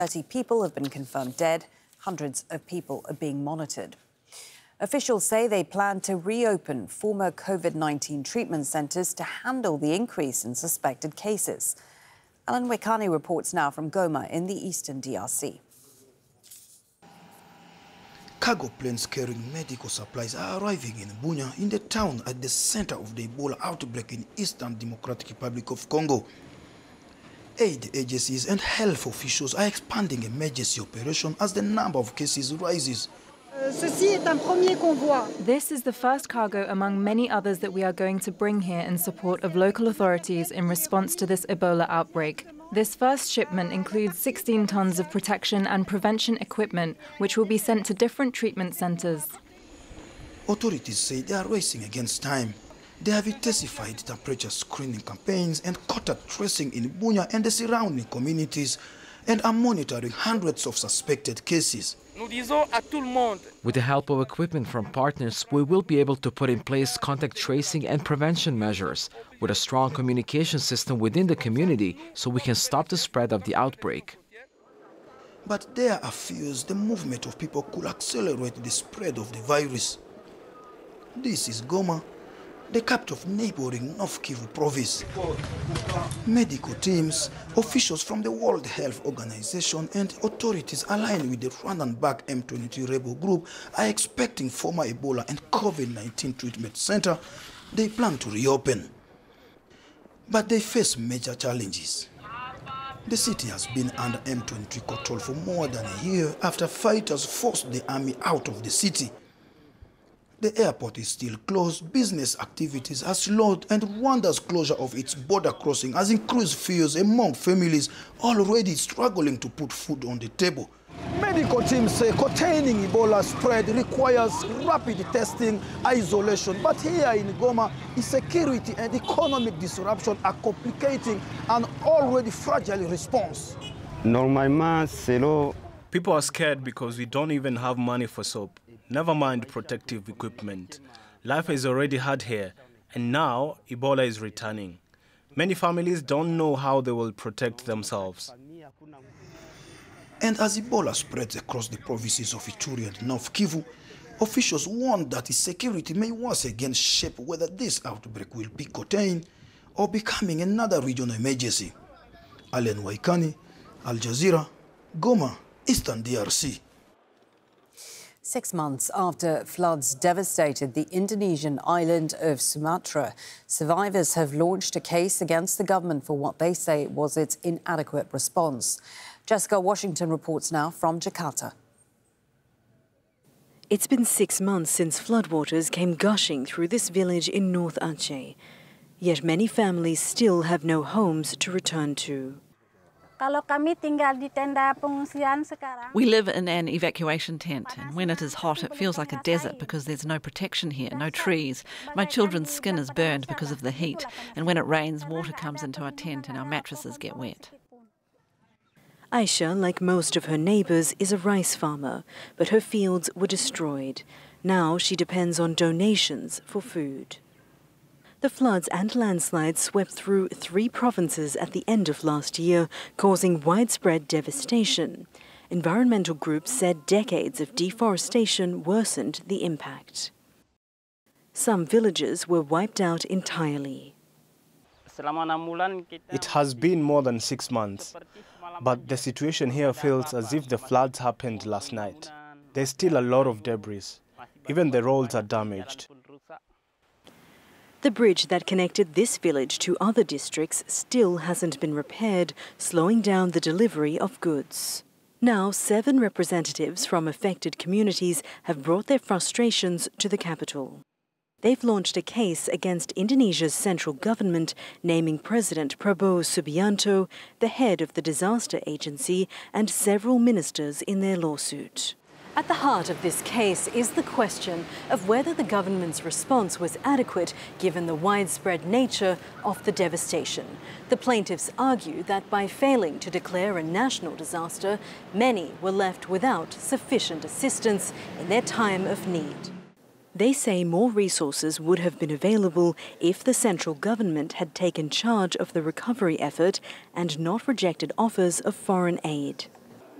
30 people have been confirmed dead. Hundreds of people are being monitored. Officials say they plan to reopen former COVID-19 treatment centres to handle the increase in suspected cases. Alan Wekani reports now from Goma in the eastern DRC. Cargo planes carrying medical supplies are arriving in Bunia, in the town at the center of the Ebola outbreak in Eastern Democratic Republic of Congo. Aid agencies and health officials are expanding emergency operation as the number of cases rises. This is the first cargo among many others that we are going to bring here in support of local authorities in response to this Ebola outbreak. This first shipment includes 16 tons of protection and prevention equipment, which will be sent to different treatment centres. Authorities say they are racing against time. They have intensified temperature screening campaigns and contact tracing in Bunia and the surrounding communities, and are monitoring hundreds of suspected cases. With the help of equipment from partners, we will be able to put in place contact tracing and prevention measures with a strong communication system within the community so we can stop the spread of the outbreak. But there are fears the movement of people could accelerate the spread of the virus. This is Goma, the capital of neighboring North Kivu province. Medical teams, officials from the World Health Organization and authorities aligned with the Rwandan-backed M23 rebel group are expecting former Ebola and COVID-19 treatment center they plan to reopen. But they face major challenges. The city has been under M23 control for more than a year after fighters forced the army out of the city. The airport is still closed, business activities are slowed, and Rwanda's closure of its border crossing has increased fears among families already struggling to put food on the table. Medical teams say containing Ebola spread requires rapid testing, isolation. But here in Goma, insecurity and economic disruption are complicating an already fragile response. People are scared because we don't even have money for soap. Never mind protective equipment. Life is already hard here, and now Ebola is returning. Many families don't know how they will protect themselves. And as Ebola spreads across the provinces of Ituri and North Kivu, officials warn that its security may once again shape whether this outbreak will be contained or becoming another regional emergency. Alan Wekani, Al Jazeera, Goma, Eastern DRC. 6 months after floods devastated the Indonesian island of Sumatra, survivors have launched a case against the government for what they say was its inadequate response. Jessica Washington reports now from Jakarta. It's been 6 months since floodwaters came gushing through this village in North Aceh. Yet many families still have no homes to return to. We live in an evacuation tent, and when it is hot it feels like a desert because there's no protection here, no trees. My children's skin is burned because of the heat, and when it rains water comes into our tent and our mattresses get wet. Aisha, like most of her neighbours, is a rice farmer, but her fields were destroyed. Now she depends on donations for food. The floods and landslides swept through 3 provinces at the end of last year, causing widespread devastation. Environmental groups said decades of deforestation worsened the impact. Some villages were wiped out entirely. It has been more than 6 months, but the situation here feels as if the floods happened last night. There's still a lot of debris. Even the roads are damaged. The bridge that connected this village to other districts still hasn't been repaired, slowing down the delivery of goods. Now, 7 representatives from affected communities have brought their frustrations to the capital. They've launched a case against Indonesia's central government, naming President Prabowo Subianto the head of the disaster agency and several ministers in their lawsuit. At the heart of this case is the question of whether the government's response was adequate given the widespread nature of the devastation. The plaintiffs argue that by failing to declare a national disaster, many were left without sufficient assistance in their time of need. They say more resources would have been available if the central government had taken charge of the recovery effort and not rejected offers of foreign aid.